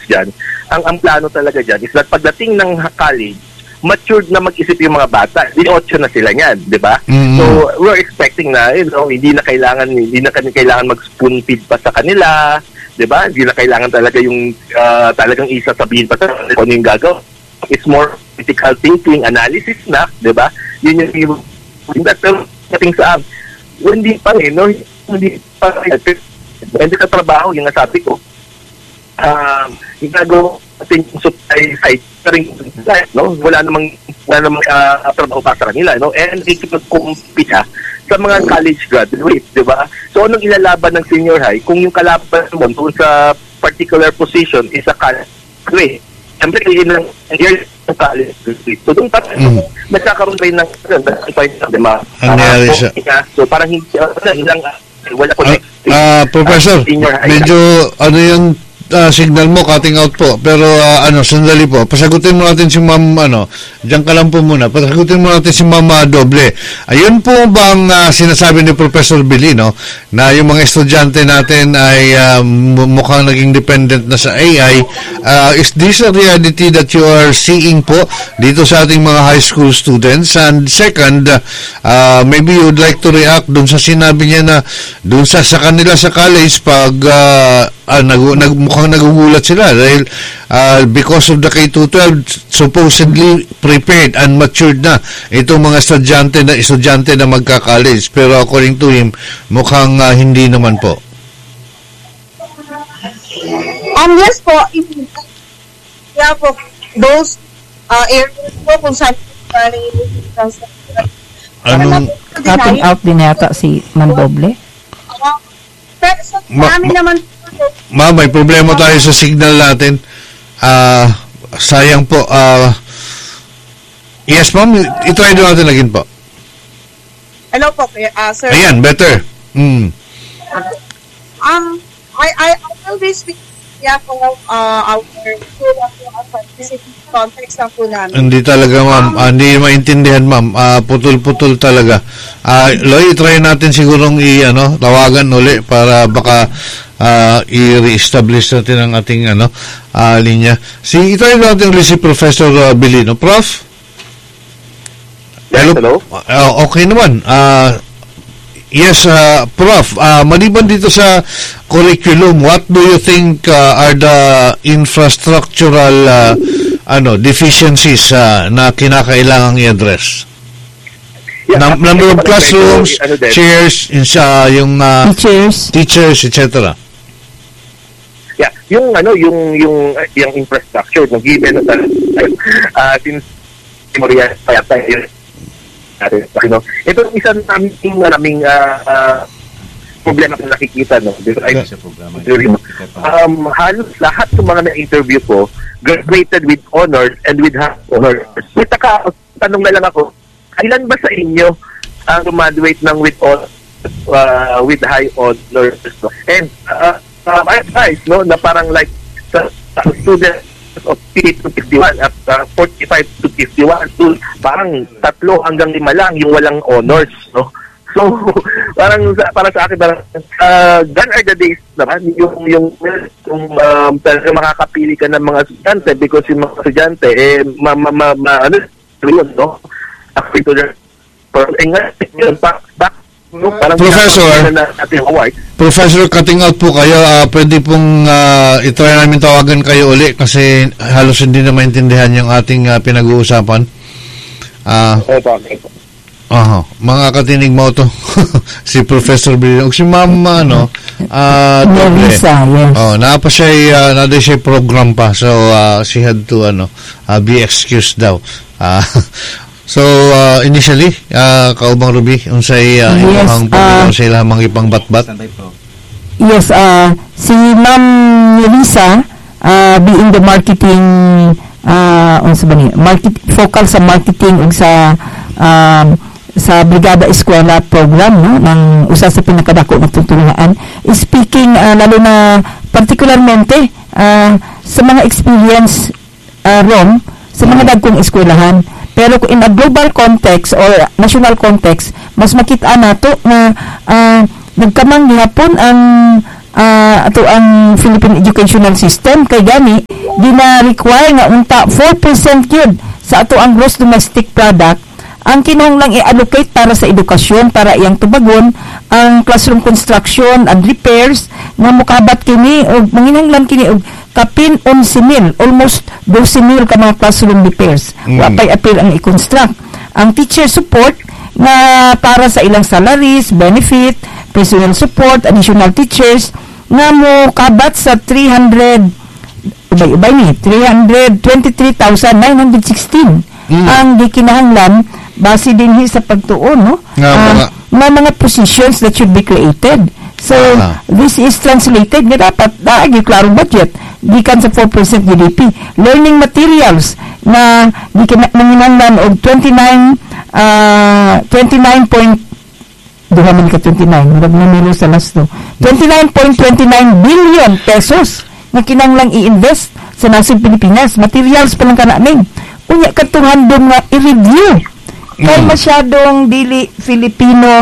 dyan, ang plano talaga dyan is that pagdating ng college, matured na mag-isip yung mga bata. 18 na sila niyan, di ba? So, we're expecting na, hindi na kailangan mag-spoon feed pa sa kanila, di ba? Hindi na kailangan talaga yung talagang isasabihin pa sa kanila kung ano yung gagawin. It's more critical thinking, analysis na, di ba? Yun yung pero dating sa hindi pa hindi pa hindi ka trabaho, yung nasabi ko. Yung gagawin natin yung supply side wala namang trabaho pa sa kanila, and ikipag-compete sa mga college graduates, di ba? So, anong ilalaban ng senior high kung yung kalaban mo doon sa particular position is a college graduate? Siyempre, ilang years ng college graduate. So, doon nagkakaroon rin ng so, parang ilang wala ko Professor, medyo yung signal mo, cutting out po. Pero sandali po. Pasagutin mo natin si Ma'am, diyan ka lang po muna. Pasagutin mo natin si Ma'am Doble. Ayun po bang sinasabi ni Professor Billy, na yung mga estudyante natin ay mukhang naging dependent na sa AI. Is this a reality that you are seeing po dito sa ating mga high school students? And second, maybe you would like to react dun sa sinabi niya na dun sa kanila sa college pag mukhang nagugulat sila dahil because of the K-12 supposedly prepared and matured na itong mga estudyante na magka-college, pero according to him mukhang hindi naman po. Yes po, yeah po, those areas po kung saan cutting out din yata si Ma'am Doble. Pero sa amin naman Ma'am, may problema tayo sa signal natin. Sayang po. Yes, ma'am. I-try natin again po. Hello po, sir. Ayan, better. I always speak for our specific context lang po namin. Hindi talaga, ma'am. Hindi maintindihan, ma'am. Putol-putol talaga. Loy, i-try natin sigurong tawagan uli para baka i-re-establish natin ang ating linya. I-try natin ulit si Professor Bilino. Prof? Hello? Okay naman. Yes, Prof. Maliban dito sa curriculum, what do you think are the infrastructural deficiencies na kinakailangang i-address? Number of classrooms, chairs, yung teachers, etc. Yeah, yung infrastructure ng given na since memorial ito isa naming problema na nakikita halos lahat ng mga na-interview ko graduated with honors and with high honors. Tanong na lang ako, ilan ba sa inyo ang graduate ng with high honors? And I advise na parang like sa student of 50 to 51 at 45 to 51, so parang 3 hanggang 5 lang yung walang honors, So parang para sa akin gone are the days naman yung talaga makakapili ka ng mga estudyante because yung mga estudyante Professor, cutting out po kayo. Pwede pong i-try namin tawagan kayo uli kasi halos hindi na maintindihan yung ating pinag-uusapan. Mga katinig mo to si Professor Bilino. Si Ma'am Doble. Naapa siya nada siya program pa. So she had to be excused daw. So, initially, Kaubang Ruby, unsay imong problema sa ilang ipang batbat? Yes, si Ma'am Melissa, being the marketing, focal sa marketing ug sa Brigada Eskwela program, ng usa sa pinakadako na tutulungan, speaking lalo na particularmente sa mga experience Rom, sa mga dagkong eskwelahan. Pero in a global context or national context, mas makita nato na nagkamang gihapon ang Philippine educational system kay gani gina-require nga unta 4% yun sa ato ang gross domestic product ang kinahanglang i-allocate para sa edukasyon para iyang tubagon ang classroom construction and repairs nga mukabat kini og manginahanglan kini og kapin 11,000 almost 12,000 ka mga classroom repairs wa pay appeal ang i-construct ang teacher support nga para sa ilang salaries benefit personal support additional teachers nga mo kabat sa 323,916 ang gikinahanglan base din sa pagtuon no mga positions that should be created so this is translated nga dapat daagi klarong budget gikan sa 4% GDP learning materials na gikinahanglan og 29 billion pesos nga kinahanglang i-invest sa nasod Pilipinas materials pa lang kanamin unya katong handom nga i-review kay masyadong dili Filipino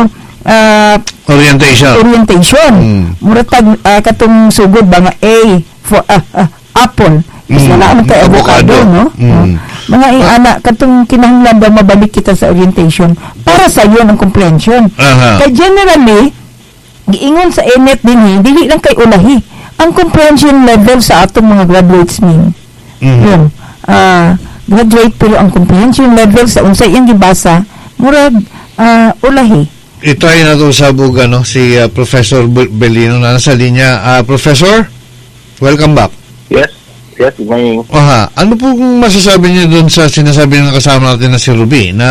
orientation muratag katong sugod ba nga A for apple isa na ang avocado no mga anak katong kinahanglan daw mabalik kita sa orientation para sa iyo ang comprehension kay generally giingon sa ENET din dili lang kay ulahi ang comprehension level sa atong mga graduates min yun graduate pero ang comprehension level sa unsay iyang gibasa murag ulahi. I-try na to sa buga no si Professor Bellino na nasa linya. Professor, welcome back. Yes, may. Ano po kung masasabi niyo doon sa sinasabi ng kasama natin na si Ruby na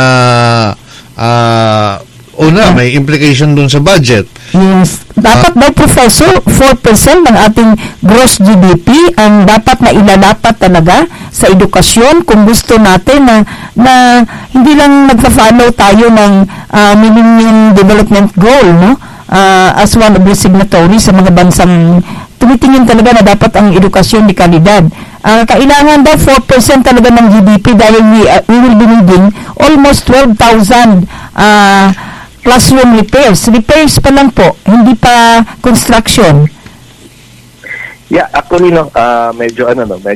may implication doon sa budget? Yes. Dapat daw, Professor, 4% ng ating gross GDP ang dapat na ilalapat talaga sa edukasyon kung gusto natin na hindi lang magpa-follow tayo ng Millennium Development Goal, no? As one of the signatories sa mga bansang tumitingin talaga na dapat ang edukasyon di kalidad. Kailangan daw 4% talaga ng GDP dahil we will be needing almost 12,000 classroom repairs pa lang po, hindi pa construction. Yeah, actually medyo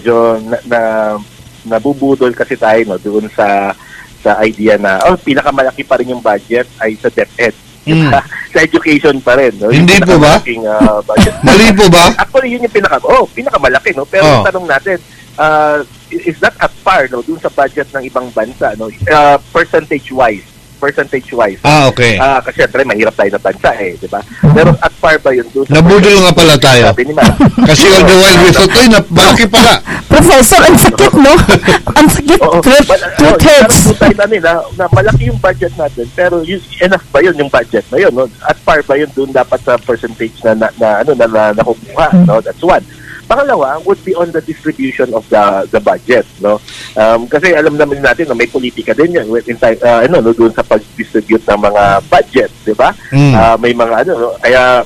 nabubudol kasi tayo no doon sa idea na pinakamalaki pa rin yung budget ay sa DepEd. Sa education pa rin, no? Hindi po ba? Mali po ba? Actually yun yung pinakamalaki, no? Pero tanong natin, is that at par no doon sa budget ng ibang bansa, no? Percentage wise. Okay. Kasi syempre mahirap tayo na bansa di ba? Pero at par ba yun doon? Nabudol nga pala tayo. Kasi all the while we thought, malaki pala. Professor, ang sakit, no? Ang sakit. Truth hurts. Na malaki yung budget natin, pero enough ba yun yung budget na yun, no? At par ba yun doon dapat sa percentage na nakukuha, no? That's one. Pangalawa would be on the distribution of the budget, no? Kasi alam naman natin na may politika din yan doon sa pag-distribute ng mga budget, 'di ba? May mga kaya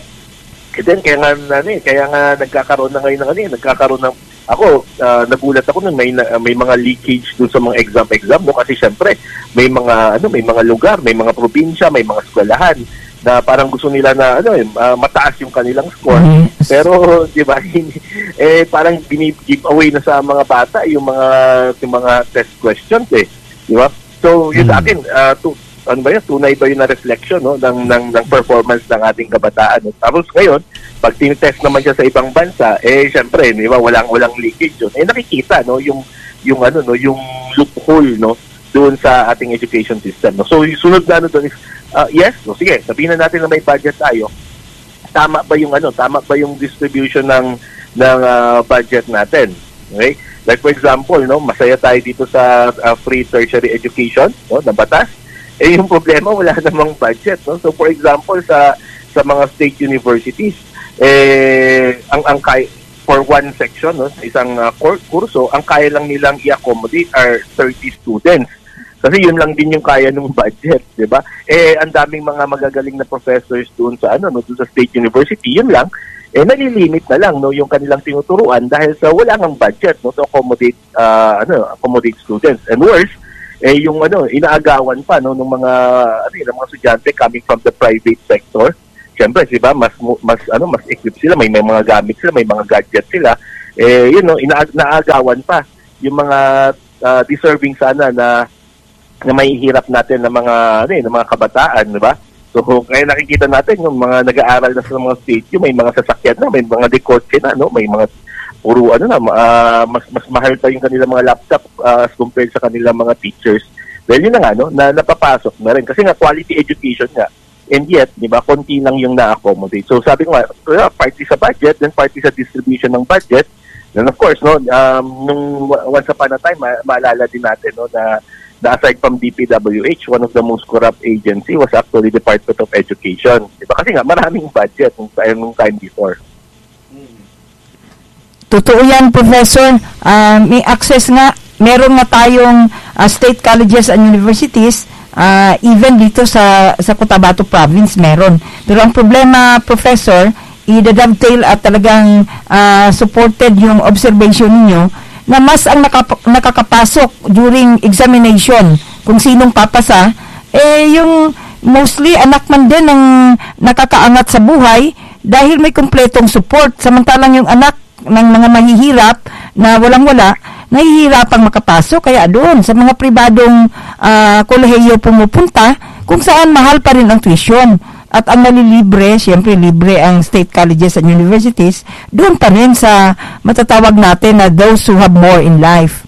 nagkakaroon na ngayon nagulat ako nung may mga leakage doon sa mga exam no, kasi syempre may mga lugar, may mga probinsya, may mga eskwelahan na parang gusto nila na mataas yung kanilang score. Pero 'di ba parang give-away na sa mga bata yung mga test questions di ba? So yun sa akin tunay ba yun na reflection no ng performance ng ating kabataan. No? Tapos ngayon pag tinitest naman siya sa ibang bansa syempre di ba walang leakage yun. Nakikita no yung loophole no doon sa ating education system. No? So yung sunod na doon is yes, no, sige, sabihin na natin na may budget tayo. Tama ba yung distribution ng budget natin? Okay? Like for example, no, masaya tayo dito sa free tertiary education, no, na batas. Yung problema wala namang budget, no. So for example sa mga state universities, ang for one section, no, sa isang kurso, ang kaya lang nilang i-accommodate are 30 students. Kasi yun lang din yung kaya ng budget, di ba? Ang daming mga magagaling na professors doon sa doon sa state university, yun lang, nalilimit na lang no yung kanilang tinuturuan dahil sa wala ngang budget no to accommodate students. And worse, yung inaagawan pa no ng mga estudyante coming from the private sector. Siyempre, di ba, mas equipped sila, may mga gamit sila, may mga gadgets sila. inaagawan pa yung mga deserving sana na mahihirap natin ng mga kabataan, di ba? So, kaya nakikita natin yung mga nag-aaral na sa mga state, may mga sasakyan na, may mga dekotse na, no? May mga puro mas mahal pa yung kanilang mga laptop as compared sa kanilang mga teachers. Dahil yun na nga, no, na napapasok na rin. Kasi nga, quality education nga. And yet, di ba, konti lang yung na-accommodate. So, sabi ko nga, party sa budget, then party sa distribution ng budget. Then, of course, no, nung once upon a time, maalala din natin, no, na aside from DPWH, one of the most corrupt agency was actually Department of Education. Di ba? Kasi nga, maraming budget nung time before. Totoo yan, Professor. May access nga, meron nga tayong state colleges and universities, even dito sa Cotabato Province meron. Pero ang problema, Professor, i-dovetail at talagang supported yung observation ninyo na mas ang nakakapasok during examination kung sinong papasa, yung mostly anak man din ang nakakaangat sa buhay dahil may kumpletong support. Samantalang yung anak ng mga mahihirap na walang-wala, nahihirapang makapasok. Kaya doon, sa mga pribadong kolehiyo pumupunta, kung saan mahal pa rin ang tuition. At ang nalilibre, siyempre libre ang state colleges and universities, doon pa rin sa matatawag natin na those who have more in life.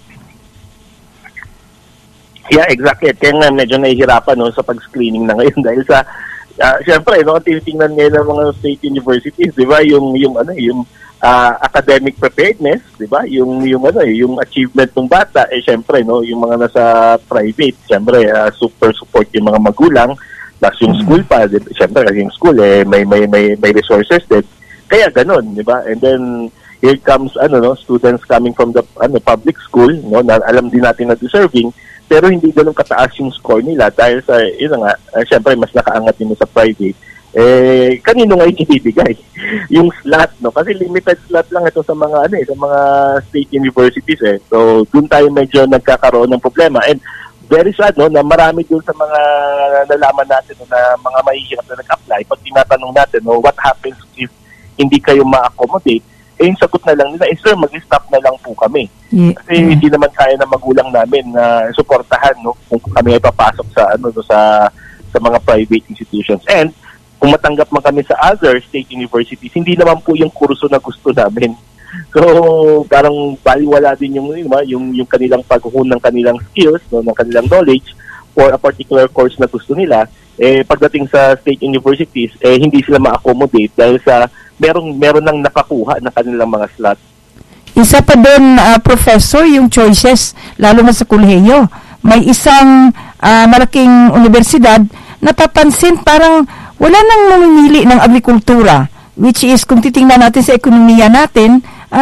Yeah, exactly. Kaya nga medyo nahihirapan, no, sa pag-screening na ngayon dahil sa siyempre, no, tinitingnan ngayon ng mga state universities, 'di ba, yung academic preparedness, 'di ba? Yung achievement ng bata, siyempre, no, yung mga nasa private, siyempre super support yung mga magulang, plus yung school pa, siyempre kasi yung school may resources din. Kaya ganoon, 'di ba? And then here comes students coming from the public school, no, na alam din natin na deserving, pero hindi ganoon kataas yung score nila dahil sa siyempre mas nakaangat din sa private. Kanino nga ibibigay yung slot, no? Kasi limited slot lang ito sa mga state universities So doon tayo medyo nagkakaroon ng problema, and very sad, no, na marami doon sa mga nalaman natin, no, na mga mahihirap na nag-apply. Pag tinatanong natin, no, what happens if hindi kayo ma-accommodate, yung sagot na lang nila, sir, mag-stop na lang po kami. Kasi hindi naman kaya na magulang namin na suportahan, no, kung kami ay papasok sa mga private institutions. And kung matanggap man kami sa other state universities, hindi naman po yung kurso na gusto namin. So, parang baliwala din yung kanilang paghuhon ng kanilang skills, no, ng kanilang knowledge for a particular course na gusto nila. Pagdating sa state universities, hindi sila ma-accommodate dahil sa meron nang nakakuha ng kanilang mga slot. Isa pa doon, Professor, yung choices, lalo na sa kolehiyo. May isang malaking universidad na papansin parang wala nang mamimili ng agrikultura, which is kung titingnan natin sa ekonomiya natin,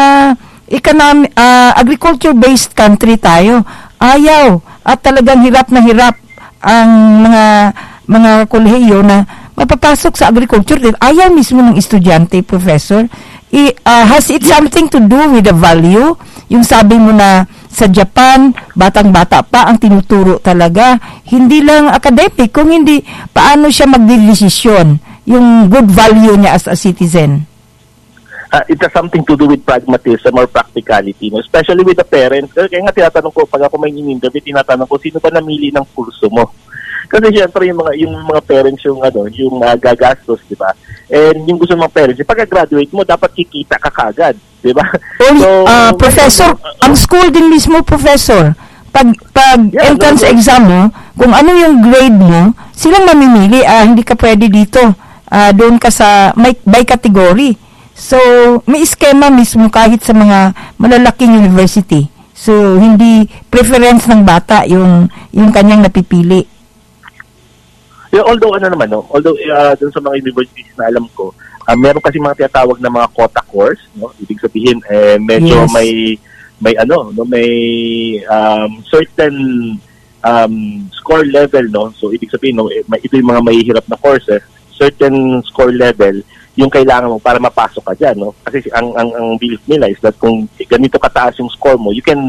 agriculture-based country tayo. Ayaw at talagang hirap na hirap ang mga kolehiyo na mapapasok sa agriculture. Ayaw mismo ng estudyante, Professor. Has it something to do with the value? Yung sabi mo na sa Japan, batang-bata pa ang tinuturo talaga. Hindi lang academic, kung hindi, paano siya magdedesisyon, yung good value niya as a citizen. It has something to do with pragmatism or practicality, no? Especially with the parents. Kaya nga tinatanong ko, pag ako may in-interview, tinatanong ko, sino ba namili ng kurso mo? Kasi syempre yung mga parents yung gagastos, di ba? And yung gusto ng mga parents, pagka-graduate mo, dapat kikita ka kagad, di ba? Professor, ang school din mismo, Professor, pag entrance exam mo, kung ano yung grade mo, silang mamimili, hindi ka pwede dito. Doon ka sa by category. So, may iskema mismo kahit sa mga malalaking university. So, hindi preference ng bata yung kanyang napipili. Although dun sa mga universities na alam ko, meron kasi mga tinatawag na mga quota course, no? Ibig sabihin medyo yes, may certain score level, no? So ibig sabihin, no, ito yung mga mahihirap na courses, certain score level yung kailangan mo para mapasok ka diyan, no? Kasi ang belief nila is that kung ganito kataas yung score mo, you can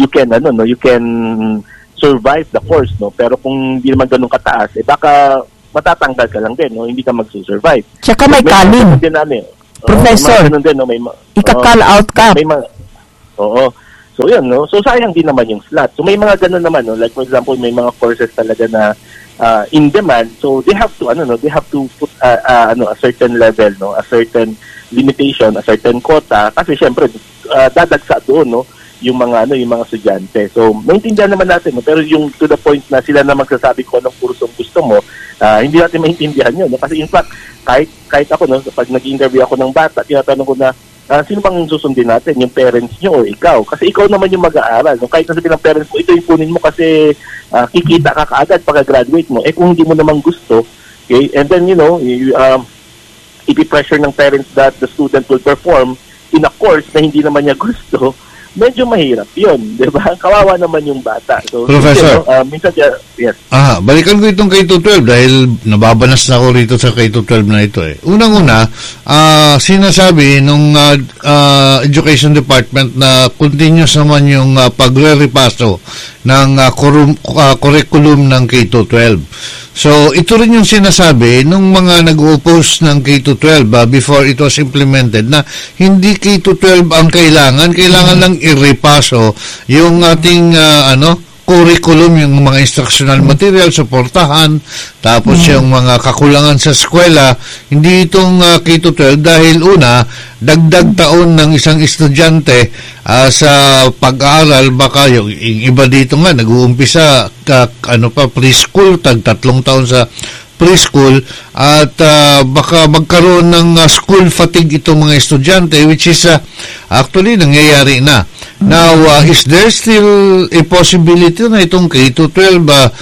survive the course, no? Pero kung hindi naman ganun kataas, baka matatanggal ka lang din, no? Hindi ka mag-survive. Tsaka may kaling. Professor, ika-call out ka. Oo. So yun, no? So sayang din naman yung slot. So may mga ganun naman, no? Like for example, may mga courses talaga na in demand. So they have to they have to put a certain level, no? A certain limitation, a certain quota kasi syempre dadagsa doon, no? Yung mga estudyante. So maintindihan naman natin, no? Pero yung to the point na sila na magsasabi ko anong kursong gusto mo, hindi natin maintindihan yun, no? Kasi in fact, kahit ako, no, pag nag-interview ako ng bata, tinatanong ko na sino bang susundin natin? Yung parents nyo o ikaw? Kasi ikaw naman yung mag-aaral. No? Kahit nasabi ng parents mo, ito yung kunin mo kasi kikita ka kaagad pagka-graduate mo. Kung hindi mo naman gusto, okay? And then, ipi-pressure ng parents that the student will perform in a course na hindi naman niya gusto, medyo mahirap yun, di ba? Kawawa naman yung bata. So, Professor, minsan, yes. Balikan ko itong K-12 dahil nababanas na ako rito sa K-12 na ito eh. Unang-una, sinasabi nung Education Department na continuous naman yung pagre-repaso ng curriculum ng K-12. So, ito rin yung sinasabi nung mga nag-oppose ng K-12 before it was implemented na hindi K-12 ang kailangan lang i-repaso yung ating curriculum, yung mga instructional material, suportahan, tapos yung mga kakulangan sa eskwela, hindi itong K-12 dahil una, dagdag taon ng isang estudyante sa pag-aaral, baka yung iba dito nga, nag-uumpisa preschool, 3 taon sa preschool at baka magkaroon ng school fatigue itong mga estudyante which is actually nangyayari na. Now, is there still a possibility na itong K-12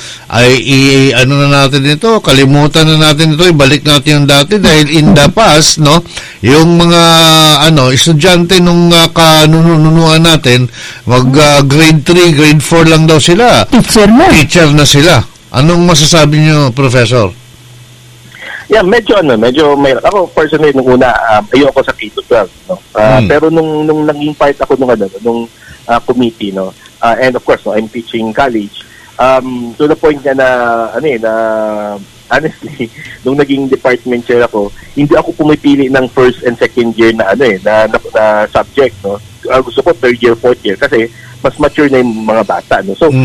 ay na natin ito, kalimutan na natin ito, ibalik natin yung dati dahil in the past, no, yung mga estudyante nung kanununuan natin, grade 3, grade 4 lang daw sila. Teacher na sila. Anong masasabi niyo, Professor? Yeah, medyo may ako personally nung una ayoko sa K-12, no. Pero nung naging part ako nung committee, no. And of course, no, I'm teaching college. To the point na honestly, nung naging department chair ako, hindi ako pumipili ng first and second year na na subject, no. Gusto ko third year, fourth year kasi mas mature na yung mga bata, no. So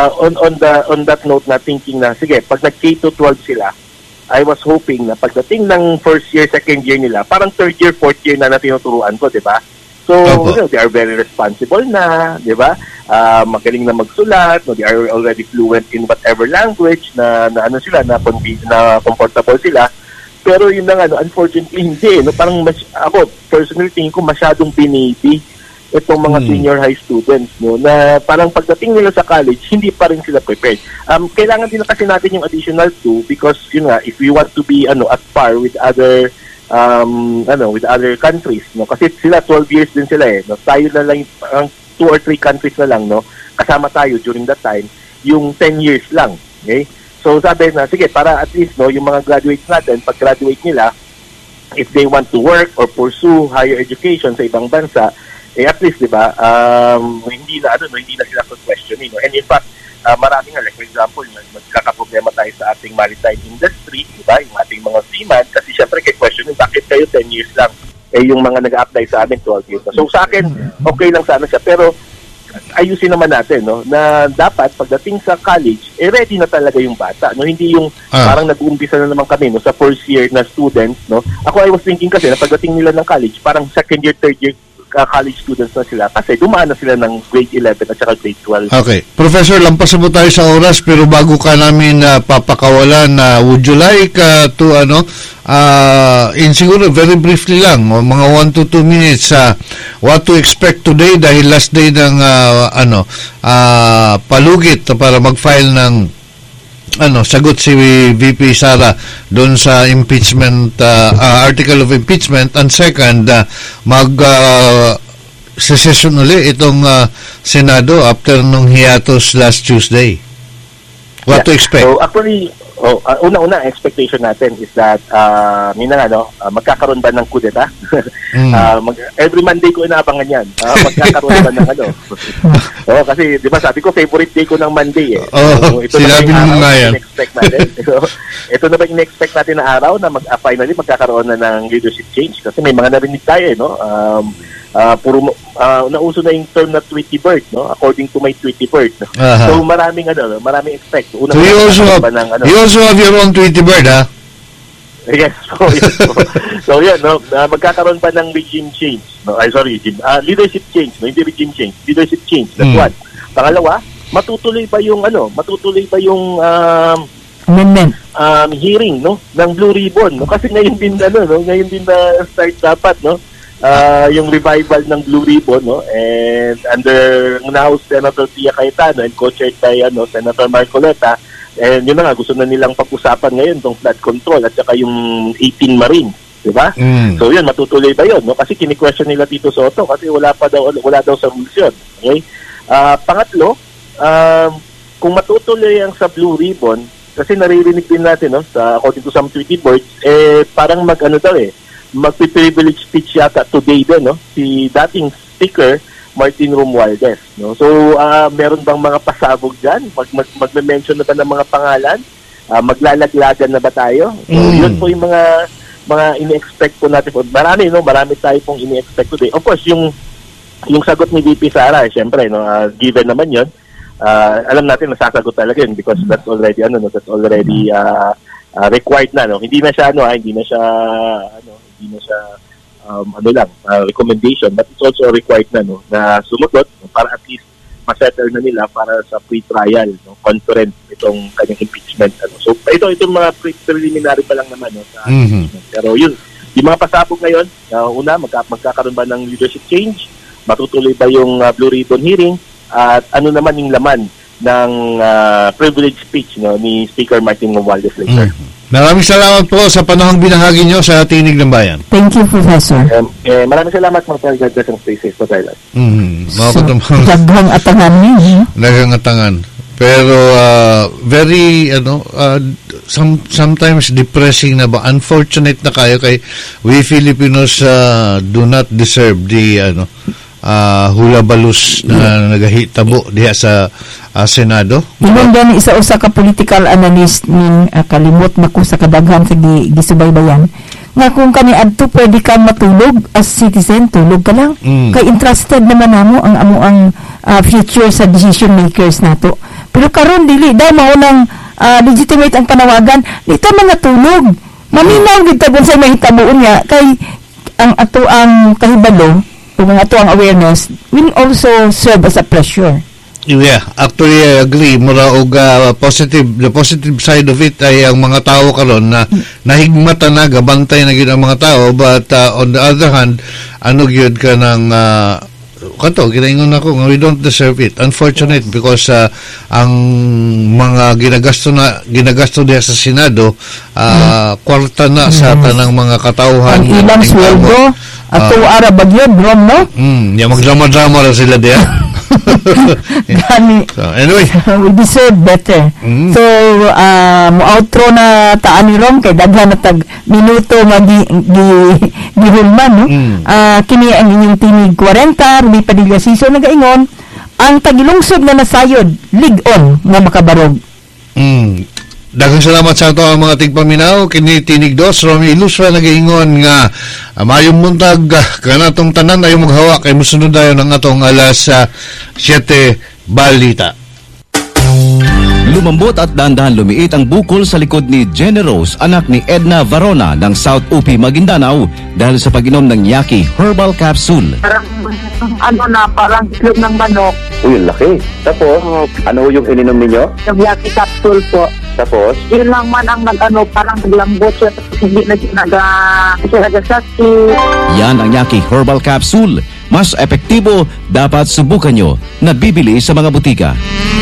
on that note na thinking na sige, pag nag-K-12 sila, I was hoping na pagdating ng first year, second year nila, parang third year, fourth year na tinuturuan ko, di ba? So, they are very responsible na, di ba? Magaling na magsulat, no? They are already fluent in whatever language na comfortable sila. Pero yun na unfortunately hindi, no? Parang ako, personally, tingin ko masyadong binibi itong mga senior high students, no, na parang pagdating nila sa college, hindi pa rin sila prepared. Kailangan din kasi natin yung additional 2 because yun nga, if we want to be at par with other with other countries, no, kasi sila 12 years din sila no. Tayo na lang 2 or 3 countries na lang, no, kasama tayo during that time, yung 10 years lang, okay? So sabi na, sige, para at least, no, yung mga graduates natin, pag graduate nila, if they want to work or pursue higher education sa ibang bansa, at least, di ba, hindi na sila questioning, no? And in fact, marami nga, like for example, magkakaproblema tayo sa ating maritime industry, di ba, yung ating mga seaman, kasi syempre kay questioning, bakit kayo 10 years lang, yung mga nag-a-apply sa amin 12 years. So sa akin, okay lang sana siya, pero ayusin naman natin, no, na dapat pagdating sa college, ready na talaga yung bata, no, hindi yung parang nag-uumpisa na naman kami, no, sa first year na students, no. Ako, I was thinking kasi na pagdating nila ng college, parang second year, third year college students na sila kasi dumaan na sila ng grade 11 at saka grade 12. Okay. Professor, lampasan mo tayo sa oras pero bago ka namin papakawalan, would you like to in siguro very briefly lang, mga 1 to 2 minutes, what to expect today dahil last day ng palugit para mag-file ng sagot si VP Sara doon sa impeachment article of impeachment, and second session uli itong Senado after nung hiatus last Tuesday. What to expect? So actually, una-una expectation natin is that magkakaroon ba ng kudeta? Every Monday ko inaabangan yan. Magkakaroon ba ng kasi di ba sabi ko favorite day ko ng Monday eh. Sinabi mo nga yan. Ito na ba in-expect natin na araw na finally magkakaroon na ng leadership change? Kasi may mga narinig tayo no? nauso na yung term na Tweety Bird, no? According to my Tweety Bird. No? So maraming expect. So you also have your own Tweety Bird, ha? Yes po. So yun, no, magkakaroon pa ng regime change. No, leadership change, no, hindi regime change, leadership change. That's one. Pangalawa, matutuloy ba yung amendment hearing, no, ng Blue Ribbon, no? Kasi ngayon din na start dapat, no, yung revival ng Blue Ribbon, no, and under House Senator Pia Cayetano and co-chaired by Senator Marcoleta. And yun na nga, gusto na nilang pag-usapan ngayon tong flood control at saka yung 18 Marines, di ba? So yun, matutuloy ba yun, no? Kasi kini-question nila Tito Soto kasi wala daw sa rules yun. Okay? Pangatlo, kung matutuloy ang sa Blue Ribbon, kasi naririnig din natin, no, sa according to some Tweety Birds, parang magpi-privilege speech yata today din, no, si dating speaker Martin Romualdez, no. So meron bang mga pasabog diyan? Magme-mention na ba ng mga pangalan? Maglalaglagan na ba tayo? So yun po yung mga ini-expect po natin. Marami tayo pong ini-expect today. Of course, yung sagot ni VP Sara, syempre, no, given naman yun. Alam natin nasasagot talaga yun because that's already required na, no. Hindi na siya recommendation, but it's also required na, no, na sumagot, no, para at least masettle na nila para sa pre-trial, no, conference itong kanyang impeachment, ano. So itong mga preliminary pa lang naman, no, sa impeachment. Pero yun, yung mga pasabog ngayon, una, magkakaroon ba ng leadership change, matutuloy ba yung Blue Ribbon hearing, at ano naman yung laman ng privilege speech, no, ni Speaker Martin Romualdez later. Maraming salamat po sa panahong binahagi nyo sa Tinig ng Bayan. Thank you, Professor. Maraming salamat, mga God and stay safe po tayo. Daghang atangan niyo. Daghang atangan. Pero very sometimes depressing na ba, unfortunate na kayo kay we Filipinos do not deserve the hulabalus na nagahitabo diha sa Senado. Ingon gani isa ka political analyst ning kalimot na ko sa kadaghan sa gisubaybayan nga kung kani adto pwede kang matulog as citizen, tulog ka lang. Kay interested naman namo ang future sa decision makers nato. Pero karon dili daw mao nang legitimate ang panawagan, dito mga tulog. Maminaw gid ta sa mahitabuon niya kay ang ato ang kahibalo kung ato ang awareness will also serve as a pressure. Yeah, actually I agree. Mura og the positive side of it ay ang mga tao karon na nahigmata na gabantay na gyud ang mga tao, but on the other hand, gyud ka ng ginaingon ako nga we don't deserve it. Unfortunate because ang mga ginagasto diha sa Senado kwarta na sa tanang mga katauhan. Ang ilang sweldo ato ara bagyod rom, no? Magdrama-drama ra sila diha. So, anyway, we deserve better. So mo-outro na taan ni Rom kay daghan na tag minuto gihulman, no? Kini ang inyong Tinig 40 Ruby Padilla season nagaingon ang tagilungsod na nasayod lig-on nga makabarog. Daghang salamat sa ato ang mga tigpaminaw. Kini Tinig 2 Romy Ilusra nagaingon nga mayong muntag kanatong tanan ayo maghawa kay mosunod dayon ang atong alas 7 balita. Lumambot at dahan-dahan lumiit ang bukol sa likod ni Jenny Rose, anak ni Edna Varona ng South UP Maguindanao dahil sa pag-inom ng Yaki Herbal Capsule. Parang itlog ng manok. Uy, laki. Tapos, ano yung ininom ninyo? Yung Yaki Capsule po. Tapos? Yun lang man ang parang naglambot siya tapos hindi nagasakit. Yan ang Yaki Herbal Capsule. Mas epektibo, dapat subukan nyo. Nabibili sa mga butika.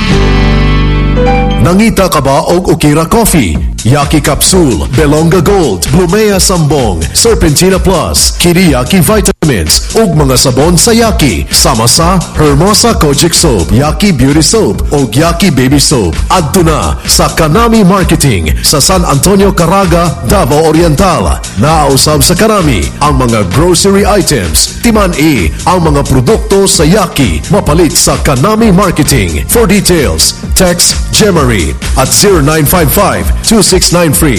Nangita ka ba og Okira Coffee? Yaki Capsule, Belonga Gold, Blumea Sambong, Serpentina Plus, Kiriyaki Vitamins, ug mga sabon sa Yaki, sama sa Hermosa Kojic Soap, Yaki Beauty Soap, ug Yaki Baby Soap. Adto na sa Kanami Marketing sa San Antonio, Caraga, Davao Oriental. Naausab sa Kanami ang mga grocery items, timan-i ang mga produkto sa Yaki, mapalit sa Kanami Marketing. For details, text Gemary at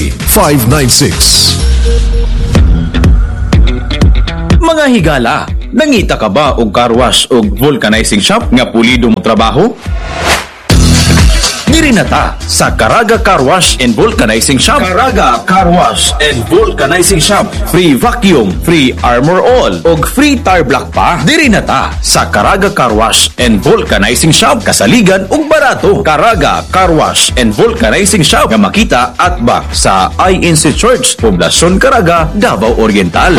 0955-2693-596. Mga higala, Nangita ka ba og car wash o vulcanizing shop nga pulido mo trabaho? Diri na ta sa Caraga Car Wash and Vulcanizing Shop. Caraga Car Wash and Vulcanizing Shop. Free vacuum, free armor all, og free tire block pa. Diri na ta sa Caraga Car Wash and Vulcanizing Shop. Kasaligan ug barato. Caraga Car Wash and Vulcanizing Shop nga makita at back sa INC Church, Poblacion Caraga, Davao Oriental.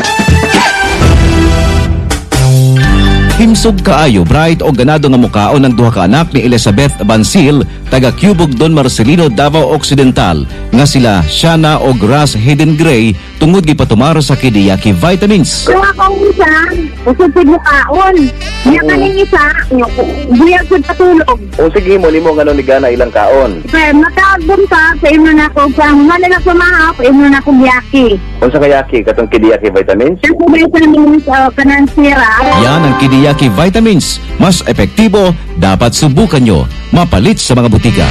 Himsog kaayo, bright o ganado nga mukaon ng duha ka anak ni Elizabeth Bansil, taga Cubog Don Marcelino, Davao Occidental, nga sila Shana o Grass Hidden Gray, tungod gipatumar sa Kidiyaki Vitamins. Kung akong isa, usod sa mukaon. Niya kaning isa, buyag sa patulog. O sige mo, limo nga ni Gana ilang kaon. Kaya mataagdon ka, sa imo na ako, sa malala sa mahap, imo na akong yaki. O sa kayaki, katong Kidiyaki Vitamins? Sa vitamins, kanansira. Yan ang Kidiyaki Vitamins. Mas epektibo, dapat subukan nyo. Mapalit sa mga butika.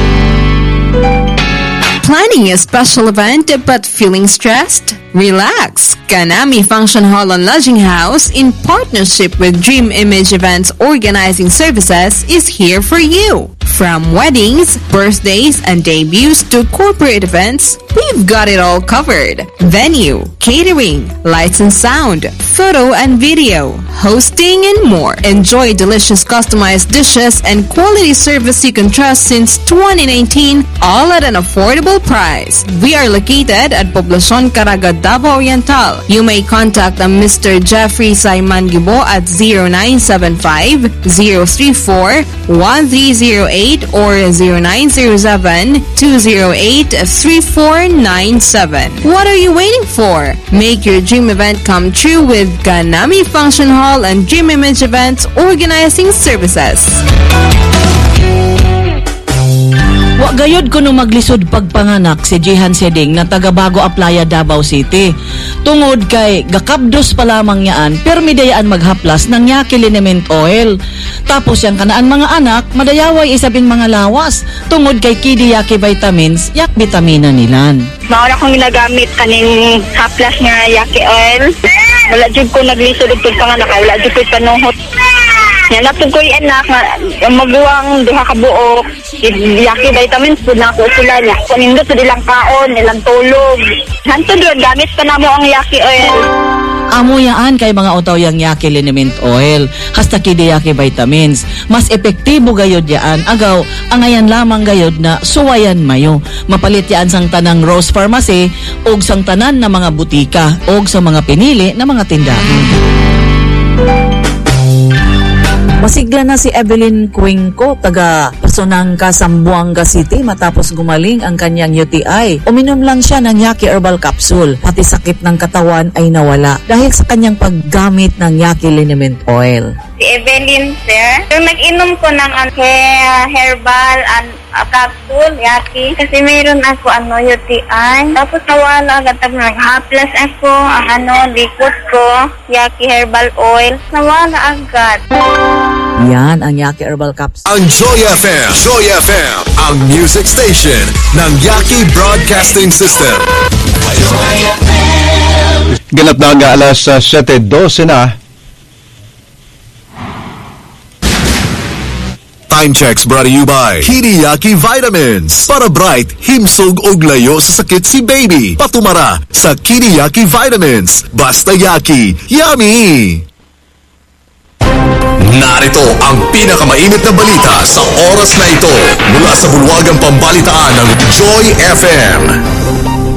Planning a special event but feeling stressed? Relax! Kanami Function Hall and Lodging House, in partnership with Dream Image Events Organizing Services, is here for you. From weddings, birthdays, and debuts to corporate events, we've got it all covered. Venue, catering, lights and sound, photo and video, hosting, and more. Enjoy delicious customized dishes and quality service you can trust since 2019, all at an affordable price. We are located at Poblacion Caraga, Davao Oriental. You may contact Mr. Jeffrey Saiman Gibo at 0975-034-1308 or 0907-208-3497. What are you waiting for? Make your dream event come true with Ganami Function Hall and Dream Image Events Organizing Services. Wa gayod kuno maglisod pagpanganak si Jihan Seding na taga Bago Aplaya, Davao City. Tungod kay gakabdos pa lamang yaan, pero midayaan maghaplas ng Yaki Liniment Oil. Tapos yung kanaan mga anak, madayaway isabing mga lawas. Tungod kay Kidiyaki Vitamins, yak vitamina nilan. Mauna kong ginagamit kaning haplas nga Yaki Oil. Wala jud ko naglisod og pagpanganak, wala jud ko panuhot. Yan natong ko anak nga maguwang duha ka buok. Yaki Vitamins pud na ko sila niya. Kunindot sa ilang kaon, ilang tulog. Hanto doon gamit pa namo ang Yaki Oil. Amo yaan kay mga utaw yang Yaki Liniment Oil, hasta Kidiyaki Vitamins. Mas epektibo gayod yaan, agaw, angayan lamang gayod na suwayan mayo. Mapalit yaan sang tanang Rose Pharmacy, og sang tanan na mga butika, og sa mga pinili na mga tindahan. Masigla na si Evelyn Cuenco, taga Pasonangka, Zamboanga City, matapos gumaling ang kanyang UTI. Uminom lang siya ng Yaki Herbal Capsule. Pati sakit ng katawan ay nawala dahil sa kanyang paggamit ng Yaki Liniment Oil. Si Evelyn, sir, yung nag-inom ko ng herbal and capsule, Yaki, kasi mayroon ako UTI. Tapos nawala agad nag-haplas ako ang likod ko, Yaki Herbal Oil. Nawala agad. Yan ang Yaki Herbal Capsule. Ang Joy FM, ang music station ng Yaki Broadcasting System. Ganap na hanggang alas 7:12 na. Time checks brought to you by Kidiyaki Vitamins. Para bright, himsog og layo sa sakit si baby. Patumara sa Kidiyaki Vitamins. Basta Yaki, yummy! Narito ang pinakamainit na balita sa oras na ito mula sa bulwagang pambalitaan ng Joy FM.